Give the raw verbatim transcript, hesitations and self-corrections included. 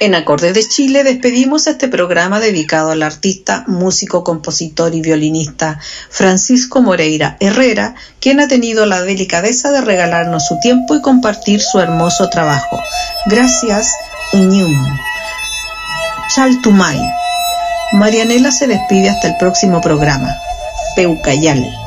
En Acordes de Chile despedimos este programa dedicado al artista, músico, compositor y violinista Francisco Moreira Herrera, quien ha tenido la delicadeza de regalarnos su tiempo y compartir su hermoso trabajo. Gracias, Uñum. Chaltumay. Marianela se despide hasta el próximo programa. Peucayal.